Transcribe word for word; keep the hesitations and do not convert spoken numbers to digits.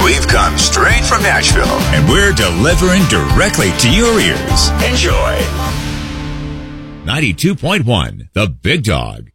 We've come straight from Nashville, and we're delivering directly to your ears. Enjoy. ninety-two point one, The Big Dog.